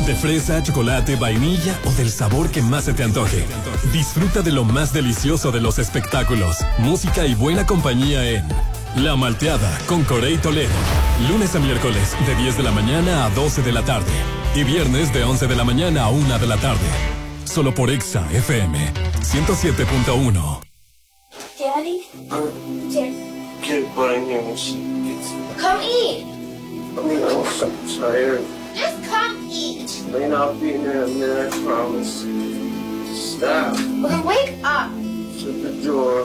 De fresa, chocolate, vainilla o del sabor que más se te antoje. Disfruta de lo más delicioso de los espectáculos, música y buena compañía en La Malteada con Corey Toledo. Lunes a miércoles de 10 de la mañana a 12 de la tarde. Y viernes de 11 de la mañana a 1 de la tarde. Solo por Exa FM 107.1. Daddy? Yes. Get buying here when she gets here. Come eat. I mean, I'm so tired. Just come eat. May not be in there a minute, I promise. Stop. Well, then wake up. Shut the door.